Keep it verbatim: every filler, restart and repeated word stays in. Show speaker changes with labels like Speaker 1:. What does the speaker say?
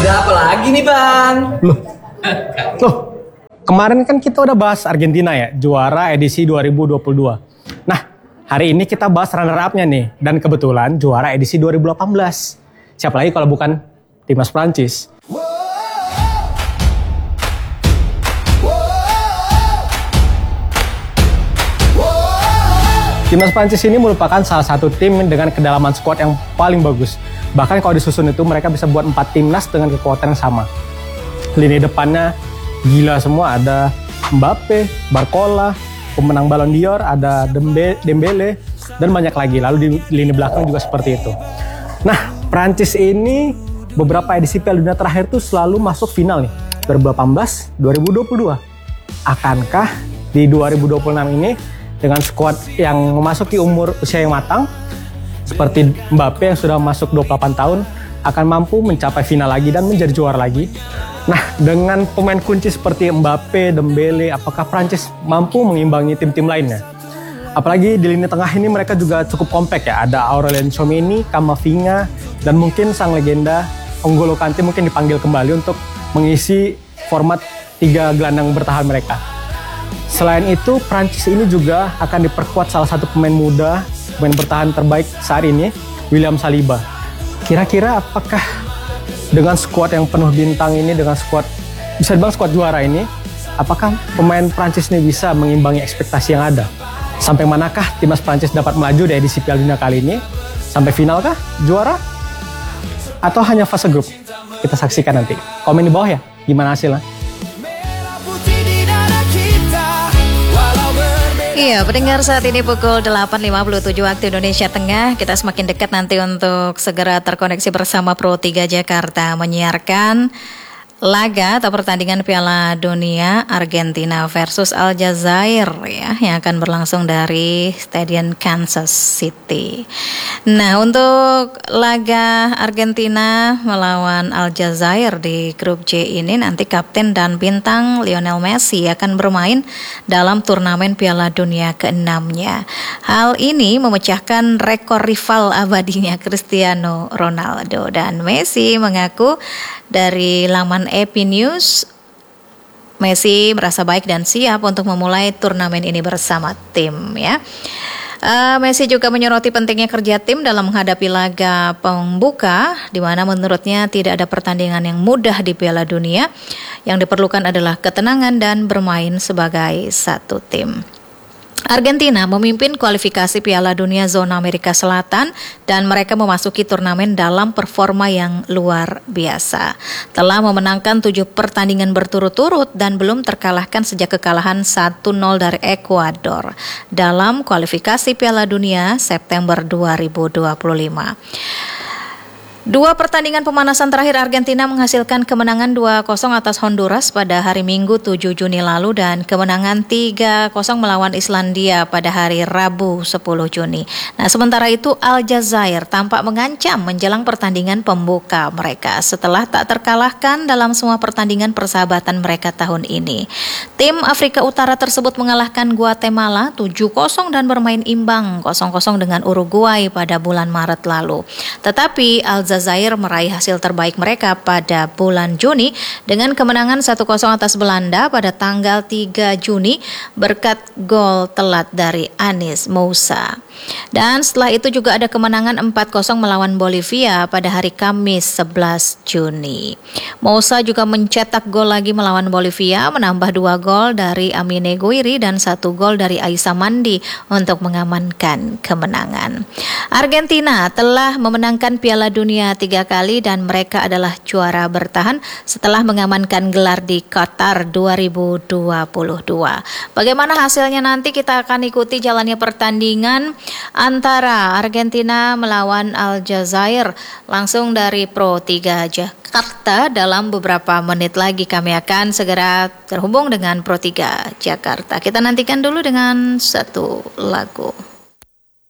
Speaker 1: Ada apa lagi nih Bang?
Speaker 2: Loh, loh, kemarin kan kita udah bahas Argentina ya, juara edisi dua ribu dua puluh dua. Nah, hari ini kita bahas runner up-nya nih, dan kebetulan juara edisi dua ribu delapan belas. Siapa lagi kalau bukan timnas Prancis? Timnas Prancis ini merupakan salah satu tim dengan kedalaman skuad yang paling bagus. Bahkan kalau disusun itu mereka bisa buat empat timnas dengan kekuatan yang sama. Lini depannya gila semua, ada Mbappe, Barcola, pemenang Ballon d'Or, ada Dembe, Dembele, dan banyak lagi. Lalu di lini belakang juga seperti itu. Nah, Prancis ini beberapa edisi Piala Dunia terakhir tuh selalu masuk final nih. dua ribu delapan belas, dua ribu dua puluh dua. Akankah di dua ribu dua puluh enam ini dengan skuad yang memasuki umur usia yang matang seperti Mbappe yang sudah masuk dua puluh delapan tahun akan mampu mencapai final lagi dan menjadi juara lagi? Nah, dengan pemain kunci seperti Mbappe, Dembele, apakah Prancis mampu mengimbangi tim-tim lainnya? Apalagi di lini tengah ini mereka juga cukup kompak ya. Ada Aurelien Tchouameni, Camavinga, dan mungkin sang legenda N'Golo Kante mungkin dipanggil kembali untuk mengisi format tiga gelandang bertahan mereka. Selain itu, Prancis ini juga akan diperkuat salah satu pemain muda, pemain bertahan terbaik saat ini, William Saliba. Kira-kira apakah dengan skuad yang penuh bintang ini, dengan skuad, bisa dibilang skuad juara ini, apakah pemain Prancis ini bisa mengimbangi ekspektasi yang ada? Sampai manakah timnas Prancis dapat melaju di edisi Piala Dunia kali ini? Sampai final kah? Juara? Atau hanya fase grup? Kita saksikan nanti. Komen di bawah ya, gimana hasilnya?
Speaker 3: Iya, pendengar, saat ini pukul delapan lima puluh tujuh waktu Indonesia Tengah. Kita semakin dekat nanti untuk segera terkoneksi bersama Pro tiga Jakarta menyiarkan laga atau pertandingan Piala Dunia Argentina versus Aljazair ya, yang akan berlangsung dari Stadion Kansas City. Nah, untuk laga Argentina melawan Aljazair di grup J ini nanti kapten dan bintang Lionel Messi akan bermain dalam turnamen Piala Dunia keenamnya. Hal ini memecahkan rekor rival abadinya Cristiano Ronaldo, dan Messi mengaku dari laman Epinews, Messi merasa baik dan siap untuk memulai turnamen ini bersama tim ya. Uh, Messi juga menyoroti pentingnya kerja tim dalam menghadapi laga pembuka, di mana menurutnya tidak ada pertandingan yang mudah di Piala Dunia. Yang diperlukan adalah ketenangan dan bermain sebagai satu tim. Argentina memimpin kualifikasi Piala Dunia zona Amerika Selatan dan mereka memasuki turnamen dalam performa yang luar biasa. Telah memenangkan tujuh pertandingan berturut-turut dan belum terkalahkan sejak kekalahan satu nol dari Ekuador dalam kualifikasi Piala Dunia September dua ribu dua puluh lima. Dua pertandingan pemanasan terakhir Argentina menghasilkan kemenangan dua kosong atas Honduras pada hari Minggu tujuh Juni lalu dan kemenangan tiga kosong melawan Islandia pada hari Rabu sepuluh Juni. Nah, sementara itu Aljazair tampak mengancam menjelang pertandingan pembuka mereka setelah tak terkalahkan dalam semua pertandingan persahabatan mereka tahun ini. Tim Afrika Utara tersebut mengalahkan Guatemala tujuh kosong dan bermain imbang kosong kosong dengan Uruguay pada bulan Maret lalu. Tetapi Aljazair Aljazair meraih hasil terbaik mereka pada bulan Juni dengan kemenangan satu kosong atas Belanda pada tanggal tiga Juni berkat gol telat dari Anis Moussa. Dan setelah itu juga ada kemenangan empat kosong melawan Bolivia pada hari Kamis sebelas Juni. Moussa juga mencetak gol lagi melawan Bolivia, menambah dua gol dari Amine Guiri dan satu gol dari Aissa Mandi untuk mengamankan kemenangan. Argentina telah memenangkan Piala Dunia tiga kali dan mereka adalah juara bertahan setelah mengamankan gelar di Qatar dua ribu dua puluh dua. Bagaimana hasilnya nanti kita akan ikuti jalannya pertandingan antara Argentina melawan Aljazair langsung dari Pro tiga Jakarta. Dalam beberapa menit lagi kami akan segera terhubung dengan Pro tiga Jakarta. Kita nantikan dulu dengan satu lagu.